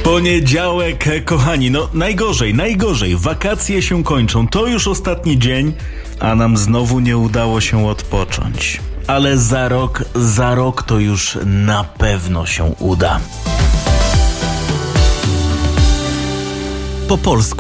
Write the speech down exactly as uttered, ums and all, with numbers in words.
Poniedziałek, kochani, no najgorzej, najgorzej. Wakacje się kończą, to już ostatni dzień, a nam znowu nie udało się odpocząć. Ale za rok, za rok to już na pewno się uda. Po polsku.